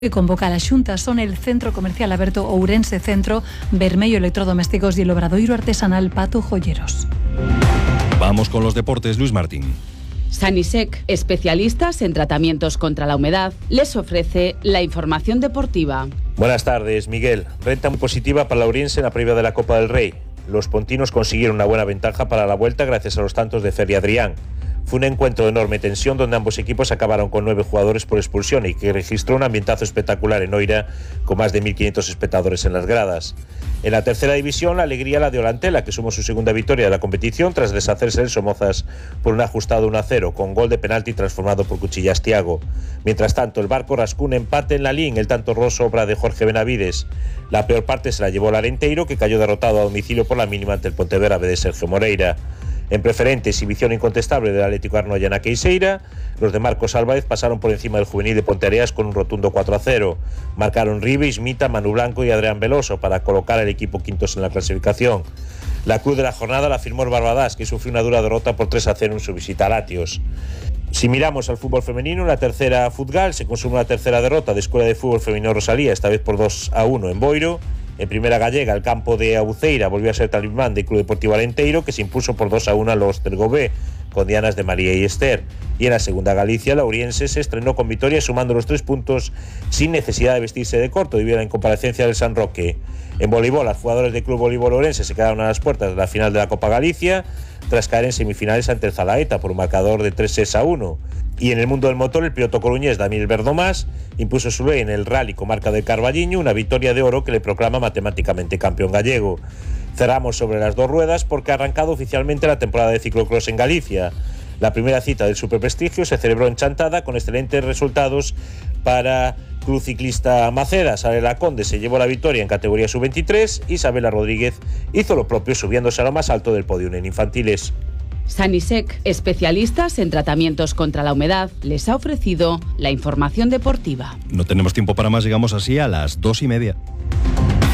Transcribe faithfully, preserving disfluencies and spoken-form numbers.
que convoca a la Xunta son el Centro Comercial Aberto Ourense Centro, Bermello Electrodomésticos y el Obradoiro Artesanal Pato Joyeros. Vamos con los deportes, Luis Martín. Sanisec, especialistas en tratamientos contra la humedad, les ofrece la información deportiva. Buenas tardes, Miguel. Renta muy positiva para la Ourense en la previa de la Copa del Rey. Los pontinos consiguieron una buena ventaja para la vuelta gracias a los tantos de Fer y Adrián. Fue un encuentro de enorme tensión donde ambos equipos acabaron con nueve jugadores por expulsión y que registró un ambientazo espectacular en Oira con más de mil quinientos espectadores en las gradas. En la tercera división, la alegría la de Olantela, que sumó su segunda victoria de la competición tras deshacerse del Somozas por un ajustado uno a cero, con gol de penalti transformado por Cuchillas Tiago. Mientras tanto, el Barco rascó un empate en la L I N, el tanto roso obra de Jorge Benavides. La peor parte se la llevó el Arenteiro, que cayó derrotado a domicilio por la mínima ante el Pontevedra B de Sergio Moreira. En preferente, exhibición incontestable del Atlético Arnoia na Queixeira, los de Marcos Álvarez pasaron por encima del juvenil de Ponteareas con un rotundo cuatro a cero. Marcaron Ribe, Ismita, Manu Blanco y Adrián Veloso para colocar al equipo quintos en la clasificación. La cruz de la jornada la firmó el Barbadás, que sufrió una dura derrota por tres a cero en su visita a Latios. Si miramos al fútbol femenino, en la tercera Futgal se consumó una tercera derrota de Escuela de Fútbol Femenino Rosalía, esta vez por dos a uno en Boiro. En primera gallega, el campo de Abuceira volvió a ser talismán del Club Deportivo Arenteiro, que se impuso por dos a uno a los del Gobé, con dianas de María y Esther. Y en la segunda Galicia, la Ouriense se estrenó con victoria sumando los tres puntos sin necesidad de vestirse de corto, debido a la incomparecencia del San Roque. En voleibol, los jugadores del Club Voleibol Ourense se quedaron a las puertas de la final de la Copa Galicia, tras caer en semifinales ante el Zalaeta por un marcador de tres a uno. Y en el mundo del motor, el piloto coruñés Daniel Verdomás impuso su ley en el Rally Comarca del Carballiño, una victoria de oro que le proclama matemáticamente campeón gallego. Cerramos sobre las dos ruedas porque ha arrancado oficialmente la temporada de ciclocross en Galicia. La primera cita del Superprestigio se celebró en Chantada con excelentes resultados para Club Ciclista Maceda. Sarela Conde se llevó la victoria en categoría sub veintitrés, Isabela Rodríguez hizo lo propio subiéndose a lo más alto del podio en infantiles. Sanisec, especialistas en tratamientos contra la humedad, les ha ofrecido la información deportiva. No tenemos tiempo para más, llegamos así a las dos y media.